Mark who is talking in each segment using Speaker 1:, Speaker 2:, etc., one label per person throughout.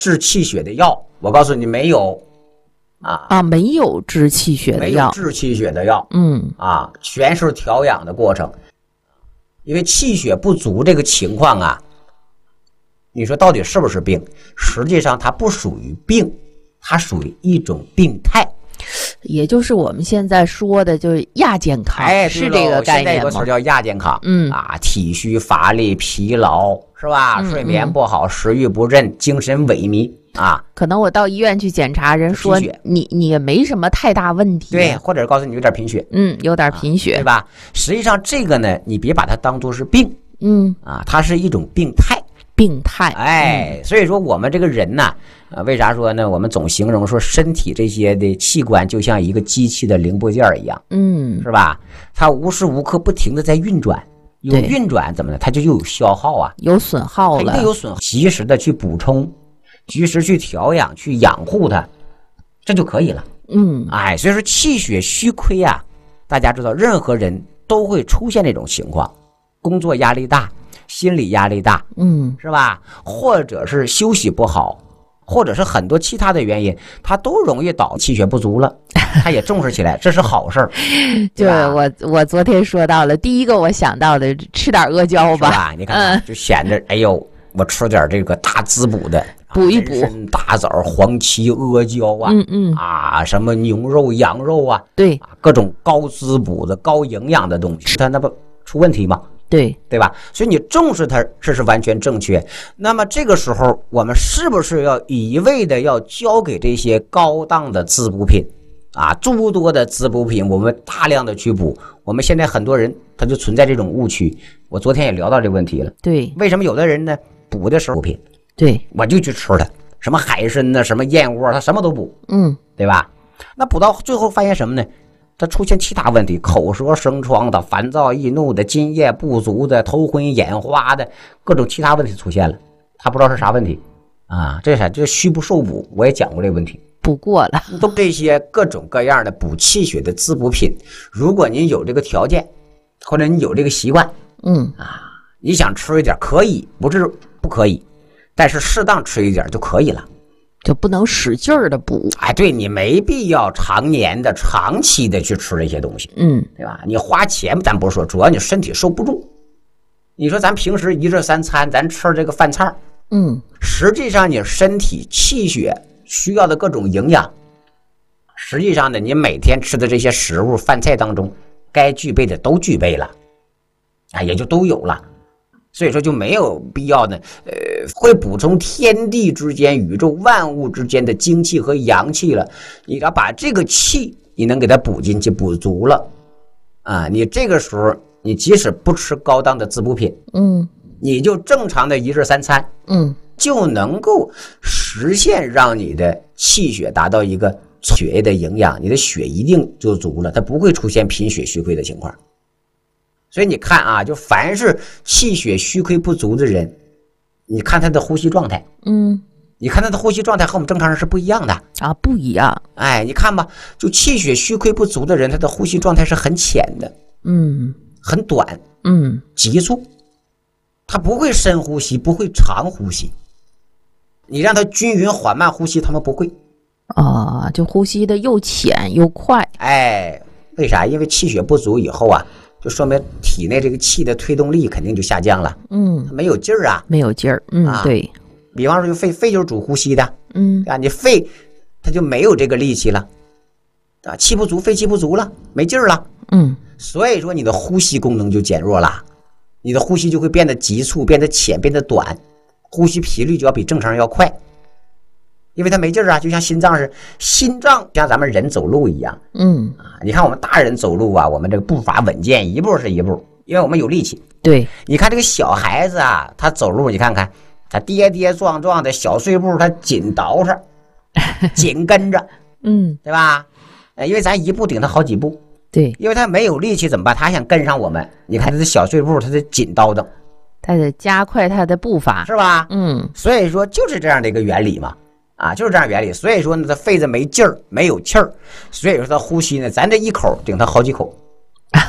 Speaker 1: 治气血的药，我告诉你没有
Speaker 2: 没有治气血的药，
Speaker 1: 没有治气血的药，全是调养的过程。因为气血不足这个情况啊，你说到底是不是病？实际上它不属于病，它属于一种病态，
Speaker 2: 也就是我们现在说的就是亚健康，是这个概念吗？
Speaker 1: 现在有个词叫亚健康，体虚乏力、疲劳，是吧？睡眠不好，食欲不振，精神萎靡啊。
Speaker 2: 可能我到医院去检查，人说你也没什么太大问题，
Speaker 1: 对，或者告诉你有点贫血，
Speaker 2: 有点贫血，
Speaker 1: 对吧？实际上这个呢，你别把它当作是病，它是一种病态。所以说我们这个人呢，为啥说呢？我们总形容说身体这些的器官就像一个机器的零部件一样，是吧？它无时无刻不停的在运转，有运转怎么呢？它就又有消耗啊，
Speaker 2: 有损耗了，
Speaker 1: 它一定有损耗，及时的去补充，及时去调养，去养护它，这就可以了。所以说气血虚亏啊，大家知道，任何人都会出现这种情况，工作压力大。心理压力大，是吧？或者是休息不好，或者是很多其他的原因，它都容易导气血不足了。他也重视起来，这是好事儿。
Speaker 2: 对，我昨天说到了，第一个我想到的，吃点阿胶吧，
Speaker 1: 是吧？你看，就显得哎呦，我吃点这个大滋补的，
Speaker 2: 补一补，
Speaker 1: 大枣、黄芪、阿胶啊，什么牛肉、羊肉啊，
Speaker 2: 对，
Speaker 1: 各种高滋补的、高营养的东西，它那不出问题吗？对吧？所以你重视它，这是完全正确。那么这个时候，我们是不是要一味的要交给这些高档的滋补品诸多的滋补品，我们大量的去补？我们现在很多人他就存在这种误区。我昨天也聊到这个问题了。
Speaker 2: 对，
Speaker 1: 为什么有的人呢补的时候补品？
Speaker 2: 对，
Speaker 1: 我就去吃它，什么海参呢，什么燕窝，他什么都补，对吧？那补到最后发现什么呢？它出现其他问题，口舌生疮的、烦躁易怒的、津液不足的、头昏眼花的，各种其他问题出现了，他不知道是啥问题这啥？这虚不受补，我也讲过这个问题，
Speaker 2: 补过了。
Speaker 1: 都这些各种各样的补气血的滋补品，如果您有这个条件，或者你有这个习惯，你想吃一点可以，不是不可以，但是适当吃一点就可以了。
Speaker 2: 就不能使劲儿的补，
Speaker 1: 对，你没必要常年的、长期的去吃这些东西，对吧？你花钱咱不说，主要你身体受不住。你说咱平时一日三餐，咱吃这个饭菜，实际上你身体气血需要的各种营养，实际上呢，你每天吃的这些食物饭菜当中，该具备的都具备了，也就都有了。所以说就没有必要呢，会补充天地之间、宇宙万物之间的精气和阳气了。你要把这个气，你能给它补进去、补足了，你这个时候，你即使不吃高档的滋补品，你就正常的一日三餐，就能够实现让你的气血达到一个血液的营养，你的血一定就足了，它不会出现贫血虚亏的情况。所以你看就凡是气血虚亏不足的人，你看他的呼吸状态，你看他的呼吸状态和我们正常人是不一样的
Speaker 2: 不一样。
Speaker 1: 你看吧，就气血虚亏不足的人，他的呼吸状态是很浅的，很短，急促，他不会深呼吸，不会长呼吸。你让他均匀缓慢呼吸，他们不会
Speaker 2: 就呼吸的又浅又快。
Speaker 1: 为啥？因为气血不足以后就说明体内这个气的推动力肯定就下降了，没有劲儿
Speaker 2: 没有劲儿，对。
Speaker 1: 比方说肺就是主呼吸的，你肺它就没有这个力气了，气不足，肺气不足了，没劲儿了，所以说你的呼吸功能就减弱了，你的呼吸就会变得急促，变得浅，变得短，呼吸频率就要比正常人要快，因为它没劲儿就像心脏像咱们人走路一样，你看我们大人走路我们这个步伐稳健，一步是一步，因为我们有力气。
Speaker 2: 对，
Speaker 1: 你看这个小孩子他走路，你看看他跌跌撞撞的小碎步，他紧倒着，紧跟着，对吧？因为咱一步顶他好几步，
Speaker 2: 对，
Speaker 1: 因为他没有力气怎么办？他想跟上我们，你看他的小碎步，他的紧叨叨，
Speaker 2: 他得加快他的步伐，
Speaker 1: 是吧？所以说就是这样的一个原理嘛。就是这样原理。所以说呢，他肺子没劲儿，没有气儿，所以说他呼吸呢，咱这一口顶他好几口，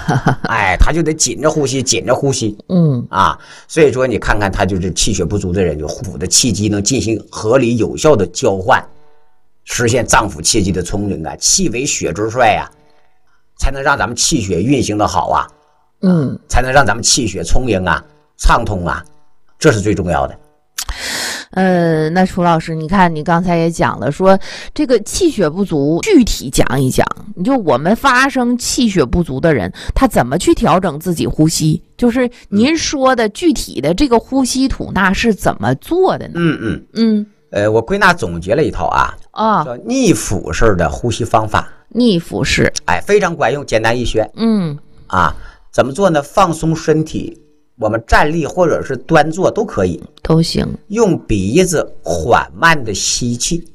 Speaker 1: 哎，他就得紧着呼吸，紧着呼吸。所以说你看看他就是气血不足的人，就腹部的气机能进行合理有效的交换，实现脏腑气机的充盈啊，气为血之帅呀，才能让咱们气血运行的好啊。才能让咱们气血充盈啊，畅通啊，这是最重要的。
Speaker 2: 那楚老师，你看你刚才也讲了，说这个气血不足，具体讲一讲。你就我们发生气血不足的人，他怎么去调整自己呼吸？就是您说的具体的这个呼吸吐纳是怎么做的呢？
Speaker 1: 我归纳总结了一套叫逆腹式的呼吸方法。
Speaker 2: 逆腹式，
Speaker 1: 非常管用，简单易学。怎么做呢？放松身体。我们站立或者是端坐都可以，
Speaker 2: 都行。
Speaker 1: 用鼻子缓慢的吸气，